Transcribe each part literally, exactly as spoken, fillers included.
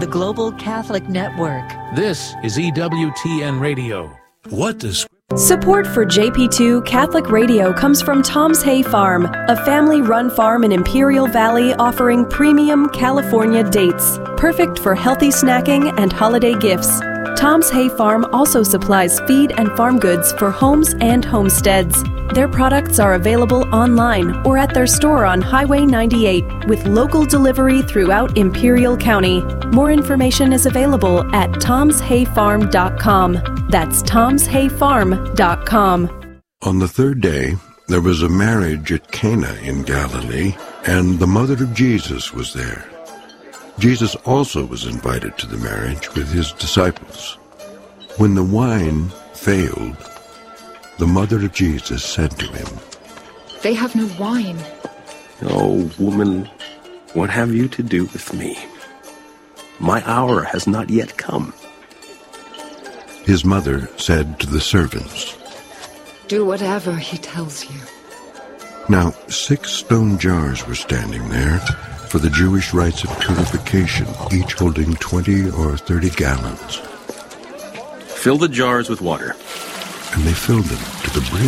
the Global Catholic Network. This is E W T N Radio. What does... Support for J P two Catholic Radio comes from Tom's Hay Farm, a family-run farm in Imperial Valley offering premium California dates, perfect for healthy snacking and holiday gifts. Tom's Hay Farm also supplies feed and farm goods for homes and homesteads. Their products are available online or at their store on Highway ninety-eight with local delivery throughout Imperial County. More information is available at toms hay farm dot com. That's toms hay farm dot com. On the third day, there was a marriage at Cana in Galilee, and the mother of Jesus was there. Jesus also was invited to the marriage with his disciples. When the wine failed, the mother of Jesus said to him, "They have no wine." "Oh, woman, what have you to do with me? My hour has not yet come." His mother said to the servants, "Do whatever he tells you." Now six stone jars were standing there for the Jewish rites of purification, each holding twenty or thirty gallons. "Fill the jars with water." And they filled them to the brim.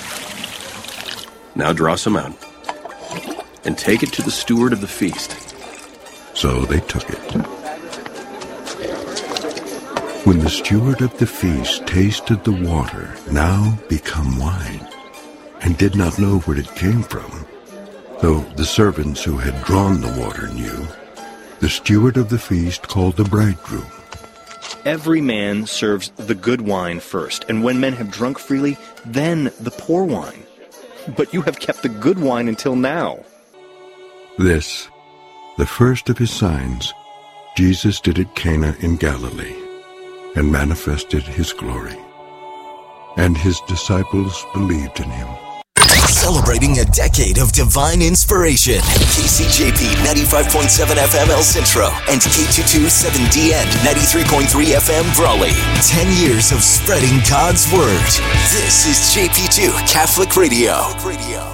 "Now draw some out, and take it to the steward of the feast." So they took it. When the steward of the feast tasted the water, now become wine, and did not know where it came from, though the servants who had drawn the water knew, the steward of the feast called the bridegroom. Every man serves the good wine first, and when men have drunk freely, then the poor wine. But you have kept the good wine until now." This, the first of his signs, Jesus did at Cana in Galilee, and manifested his glory. And his disciples believed in him. Celebrating a decade of divine inspiration. K C J P ninety-five point seven F M El Centro and K two twenty-seven D N ninety-three point three F M Brawley. Ten years of spreading God's Word. This is J P two Catholic Radio.